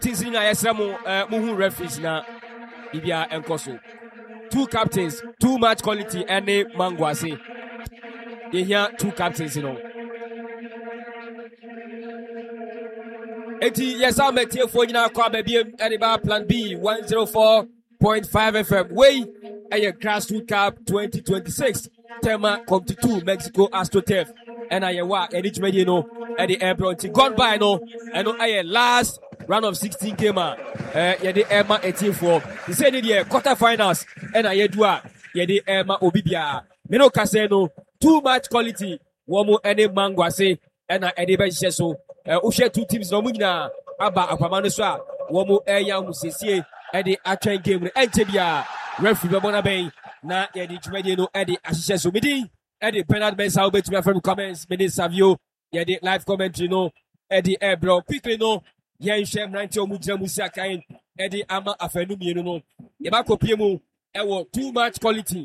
things in Ayesamo, Muhu referees na Ibia Enkoso. 2 captains, too much quality, and a Mangwase. They hear 2 captains, you know. Yes, I'm a tier for you now. Baby, Plan B 104.5 FM. Way a Grassroots Cup 2026. Tema come to 2 Mexico AstroTurf. And I work and each media know at the airport. Gone by no, and I last round of 16 game. Yeah, the Emma 18-4. He said the quarterfinals. And I do yeah, the Emma Obibia. Meno Caseno, too much quality. Womo any Mangwase and I Ediba so. Ushe 2 teams no mugina aba akwamano so a womo eya musiesie e de atwen game no entebia referee bebona ben na ye di twede no e de ahihye so midi e de Bernard Bensa obetumi from comments midi Savio ye de live commentary no e de bro quickly no ye nhwe mranti omugina musia kan e de ama afanu mienu no ye ba kopie mu e wo too much quality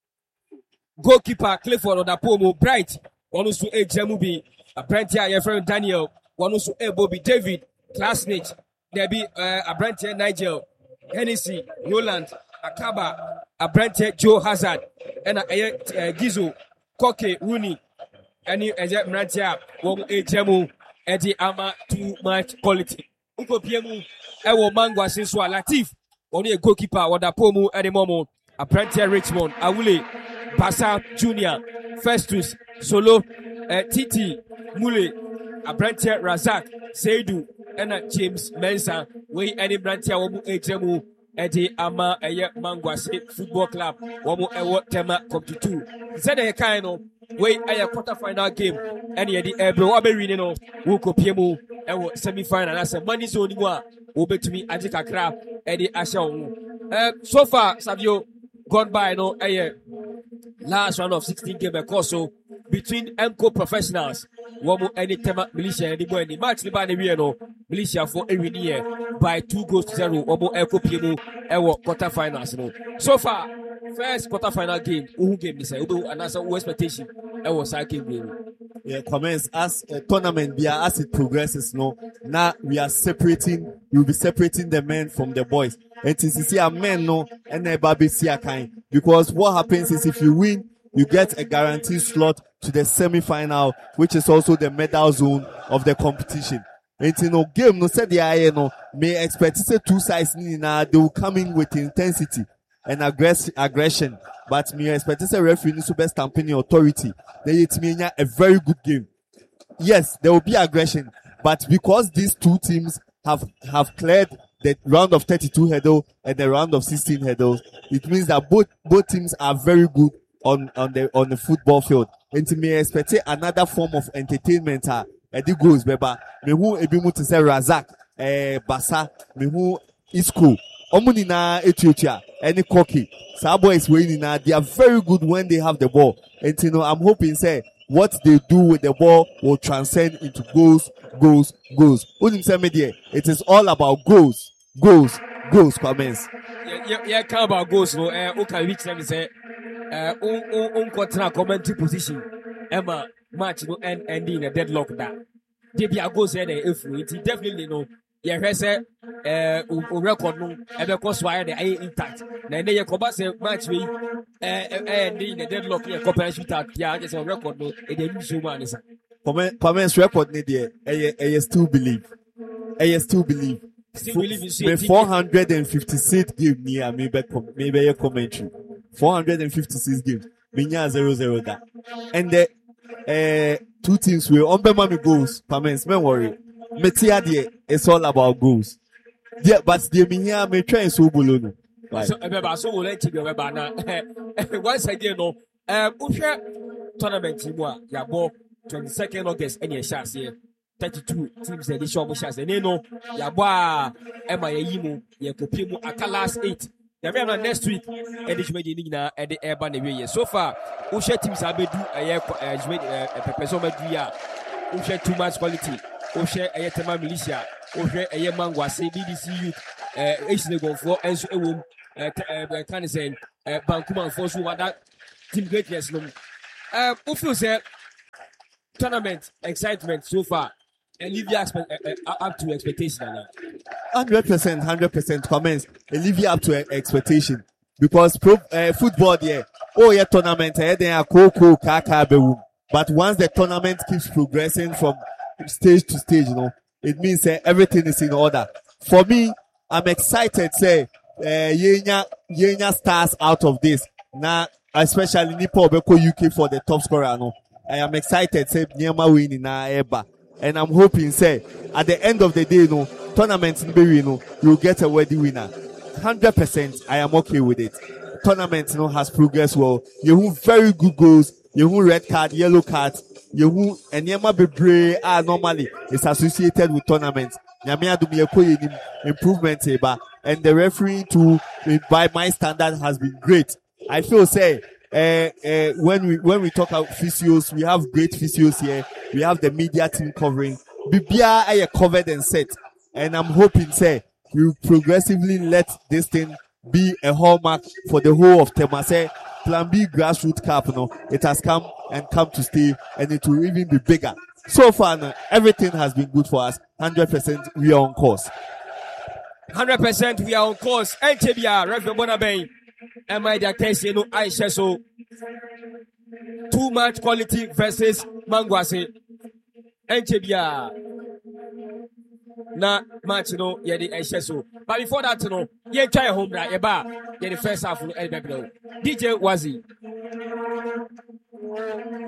goalkeeper Clifford Odapomo Bright one so ejamu bi apprentice your friend Daniel one also Bobby David classmate there be apprentice Nigel Hennessy Roland Akaba apprentice Joe Hazard and Gizo Koke Rooney any Mrantia one ejemu edi ama too much quality uko piemu ewo Mangwa Sinswa Latif only a goalkeeper Odapomo Edimomo apprentice Richmond Awule Basa Junior Festus Solo Titi Mule Abrantia Razak Seidu and James Mensa we any Brantia Womu Ejemu Edi Ama Eye Mangwase Football Club Womu Ewo Tema come to 2. Said a kind of way a quarter-final game and yet the Ebro Aberini no Wuko Piemu Ewo semi-final as a money zone will be to me Ajika Crab Eddie Asha. So far Savio gone by no a last round of 16 game so between MCO professionals, Womo any tema militia and the match the band no militia for every year by 2-0. Womo Echo Piemu Ewo quarterfinals no. So far, first quarterfinal game, who game this and as a expectation, Ewo side game. Yeah, comments as a tournament as it progresses no. Now we'll be separating the men from the boys. And to see a men no and a baby see a kind. Because what happens is if you win, you get a guaranteed slot to the semi-final, which is also the medal zone of the competition. And you know, game no said the I no may expect to say 2 sides they will come in with intensity and aggression. But me expect to say referee needs to be stamping authority. They it mean a very good game. Yes, there will be aggression, but because these 2 teams have cleared the round of 32 hurdle and the round of 16 hurdles, it means that both teams are very good on the football field. And to me expect another form of entertainment the goals beba me who ebimu to say Razak Basa me who Isco omuni na Ethiopia any cocky sa boys winning now they are very good when they have the ball. And you know I'm hoping say what they do with the ball will transcend into goals. It is all about goals. Comments. Yeah, come about goals. No, okay, which time is commentary position. Emma match no ending a deadlock that. They be a goals there if we definitely know. Yeah, record no. Ever cause why they are intact. Then they combat match we ending a deadlock. Yeah, comparison that. Yeah, just a record no. It didn't show man is. Comments record need there. I still believe. Me 456 games near maybe a commentary. 456 games. Minya 0-0 that. And the 2 teams will on my goals. Comments, don't worry. Metia there, it's all about goals. Yeah, but the Minya may try so below. So we'll let you go now. Once again, no, tournament team, ya ball 22nd August, any shots here. 32 teams edition of shots. And you know, Yabwa, Emma Yimu, Yakopimu, Aka last 8. The next week, edition Medina and the Urban Area. So far, Usha teams have been a person Usha too much quality. Usha Ayatama Militia, Usha Ayamangwase, BBC Youth, H. for and so can say Bankuma for so that team greatness. Ufio said tournament excitement so far. Olivia up to expectation. 100% comments. Olivia up to expectation because football there. Oh yeah, tournament. Then but once the tournament keeps progressing from stage to stage, it means everything is in order. For me, I'm excited. Say, Yenya stars out of this now, especially Nipo Beko UK for the top scorer. I am excited. Say, Nyama winning na eba. And I'm hoping, say, at the end of the day, tournament you'll get a wedding winner. 100%, I am okay with it. Tournament, has progressed well. You have very good goals. You have red card, yellow card. You have and Yama Bebre normally is associated with tournaments. Improvement, and the referee by my standard has been great. I feel say. When we talk about physios, we have great physios here. We have the media team covering. Bibia are covered and set. And I'm hoping, say, we progressively let this thing be a hallmark for the whole of Temase. Plan B grassroots cup, it has come to stay, and it will even be bigger. So far, everything has been good for us. 100% we are on course. 100% we are on course. NTBR, Reverend Bonabay. Am I the case? I share so too much quality versus Mangwase. NTBR. Na match yedi I share so. But before that, ye try home right eba. Ye the first half DJ Wazi.